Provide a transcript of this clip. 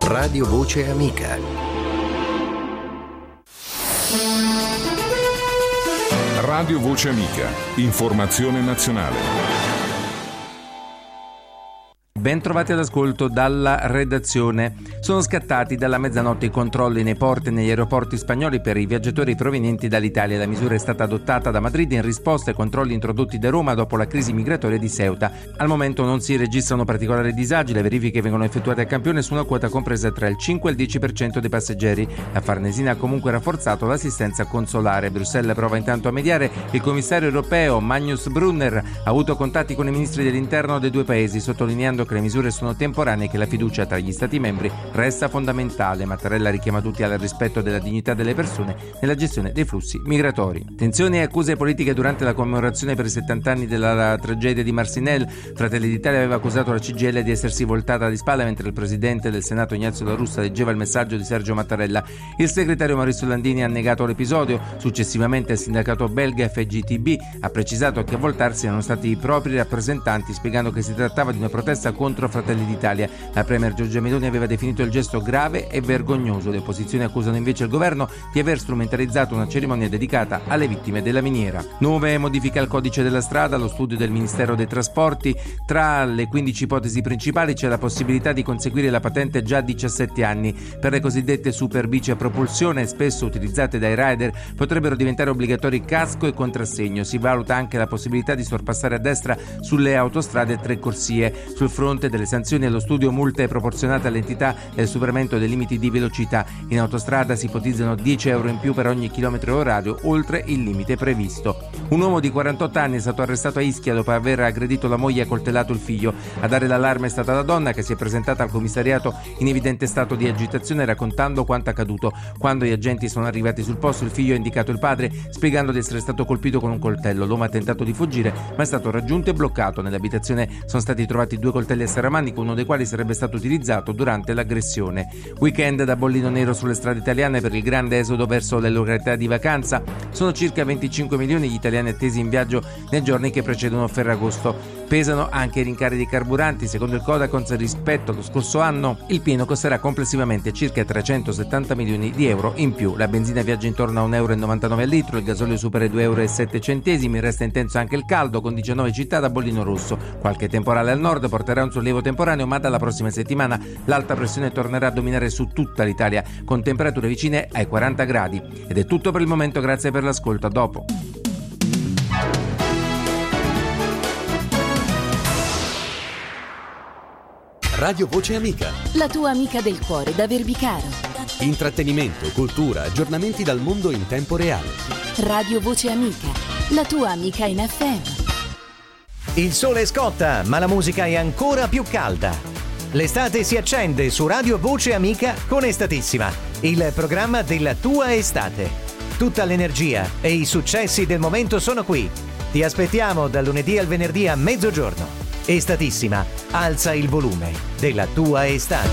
Radio Voce Amica. Radio Voce Amica, informazione nazionale. Ben trovati all'ascolto dalla redazione. Sono scattati dalla mezzanotte i controlli nei porti e negli aeroporti spagnoli per i viaggiatori provenienti dall'Italia. La misura è stata adottata da Madrid in risposta ai controlli introdotti da Roma dopo la crisi migratoria di Ceuta. Al momento non si registrano particolari disagi, le verifiche vengono effettuate a campione su una quota compresa tra il 5 e il 10% dei passeggeri. La Farnesina ha comunque rafforzato l'assistenza consolare. Bruxelles prova intanto a mediare. Il commissario europeo Magnus Brunner ha avuto contatti con i ministri dell'interno dei due paesi, sottolineando che le misure sono temporanee e che la fiducia tra gli Stati membri resta fondamentale. Mattarella richiama tutti al rispetto della dignità delle persone nella gestione dei flussi migratori. Tensioni e accuse politiche durante la commemorazione per i 70 anni della tragedia di Marcinelle. Fratelli d'Italia aveva accusato la CGIL di essersi voltata di spalla mentre il presidente del Senato Ignazio La Russa leggeva il messaggio di Sergio Mattarella. Il segretario Maurizio Landini ha negato l'episodio. Successivamente il sindacato belga FGTB ha precisato che a voltarsi erano stati i propri rappresentanti, spiegando che si trattava di una protesta contro Fratelli d'Italia. La premier Giorgia Meloni aveva definito il gesto grave e vergognoso. Le opposizioni accusano invece il governo di aver strumentalizzato una cerimonia dedicata alle vittime della miniera. Nuove modifiche al codice della strada, allo studio del Ministero dei Trasporti. Tra le 15 ipotesi principali c'è la possibilità di conseguire la patente già a 17 anni. Per le cosiddette superbici a propulsione, spesso utilizzate dai rider, potrebbero diventare obbligatori casco e contrassegno. Si valuta anche la possibilità di sorpassare a destra sulle autostrade a 3 corsie. Sul fronte delle sanzioni, allo studio multe proporzionate all'entità del superamento dei limiti di velocità. In autostrada si ipotizzano 10 euro in più per ogni chilometro orario oltre il limite previsto. Un uomo di 48 anni è stato arrestato a Ischia dopo aver aggredito la moglie e accoltellato il figlio. A dare l'allarme è stata la donna, che si è presentata al commissariato in evidente stato di agitazione, raccontando quanto accaduto. Quando gli agenti sono arrivati sul posto, il figlio ha indicato il padre, spiegando di essere stato colpito con un coltello. L'uomo ha tentato di fuggire, ma è stato raggiunto e bloccato. Nell'abitazione sono stati trovati 2 coltelli a serramanico, uno dei quali sarebbe stato utilizzato durante l'aggressione. Weekend da bollino nero sulle strade italiane per il grande esodo verso le località di vacanza. Sono circa 25 milioni gli italiani attesi in viaggio nei giorni che precedono Ferragosto. Pesano anche i rincari dei carburanti. Secondo il Codacons, rispetto allo scorso anno, il pieno costerà complessivamente circa 370 milioni di euro in più. La benzina viaggia intorno a 1,99 euro al litro, il gasolio supera i 2,07 euro. Resta intenso anche il caldo, con 19 città da bollino rosso. Qualche temporale al nord porterà un sollievo temporaneo, ma dalla prossima settimana l'alta pressione tornerà a dominare su tutta l'Italia, con temperature vicine ai 40 gradi. Ed è tutto per il momento, grazie per l'ascolto, a dopo. Radio Voce Amica. La tua amica del cuore da Verbicaro. Intrattenimento, cultura, aggiornamenti dal mondo in tempo reale. Radio Voce Amica, la tua amica in FM. Il sole scotta, ma la musica è ancora più calda. L'estate si accende su Radio Voce Amica con Estatissima, il programma della tua estate. Tutta l'energia e i successi del momento sono qui. Ti aspettiamo dal lunedì al venerdì a mezzogiorno. Estatissima, alza il volume della tua estate.